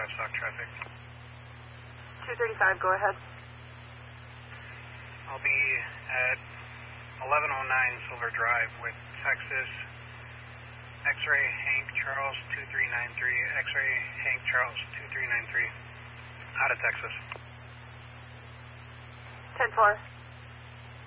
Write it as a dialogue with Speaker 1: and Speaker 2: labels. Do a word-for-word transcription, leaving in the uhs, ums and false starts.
Speaker 1: thirty-five stock traffic.
Speaker 2: two thirty-five, go ahead.
Speaker 1: I'll be at eleven oh nine Silver Drive with Texas X-ray Hank Charles two three nine three, X-ray Hank Charles two three nine three, out of Texas.
Speaker 2: ten four.